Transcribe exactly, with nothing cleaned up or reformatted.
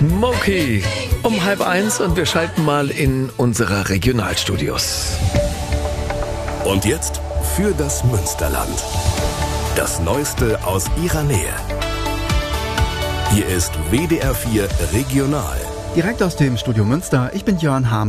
Smokey um halb eins und wir schalten mal in unsere Regionalstudios. Und jetzt für das Münsterland. Das Neueste aus ihrer Nähe. Hier ist W D R vier Regional. Direkt aus dem Studio Münster, ich bin Jörn Hamann.